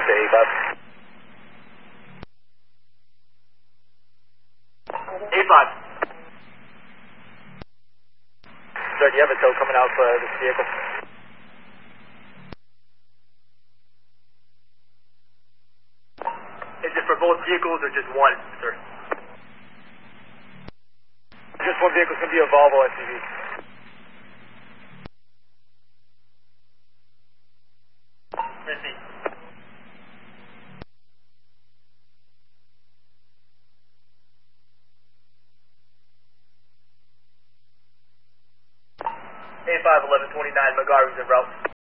to A5. A5. Sir, do you have a tow coming out for this vehicle? Is it for both vehicles or just one, sir? Just one vehicle. It's going to be a Volvo SUV. Missy. A5 1129 McGarry's en route.